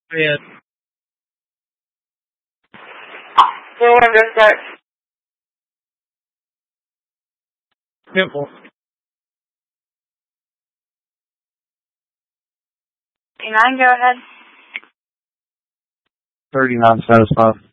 Yeah. Go on, go start. Simple. 39, go ahead. 39 satisfied.